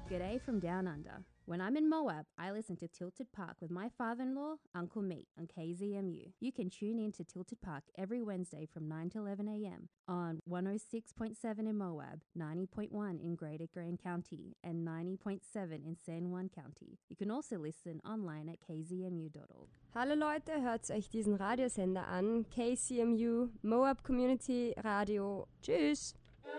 G'day from Down Under. When I'm in Moab, I listen to Tilted Park with my father-in-law, Uncle Meat, on KZMU. You can tune in to Tilted Park every Wednesday from 9 to 11 a.m. on 106.7 in Moab, 90.1 in Greater Grand County, and 90.7 in San Juan County. You can also listen online at kzmu.org. Hallo Leute, hört euch diesen Radiosender an. KCMU, Moab Community Radio. Tschüss!